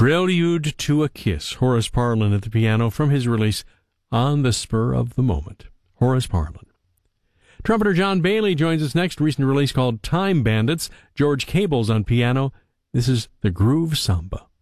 Prelude to a Kiss, Horace Parlan at the piano from his release On the Spur of the Moment. Horace Parlan. Trumpeter John Bailey joins us next, recent release called Time Bandits. George Cable's on piano. This is the Groove Samba.